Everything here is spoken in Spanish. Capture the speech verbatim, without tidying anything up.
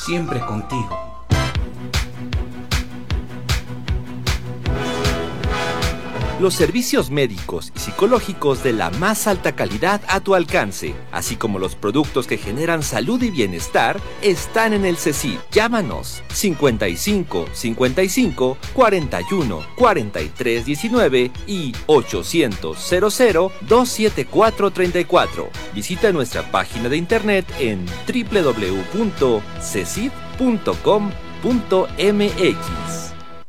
siempre contigo. Los servicios médicos y psicológicos de la más alta calidad a tu alcance, así como los productos que generan salud y bienestar, están en el CECID. Llámanos cincuenta y cinco, cincuenta y cinco, cuarenta y uno, cuarenta y tres, diecinueve y ochocientos, cero cero, dos siete cuatro, treinta y cuatro. Visita nuestra página de internet en doble u doble u doble u punto cecid punto com punto m x.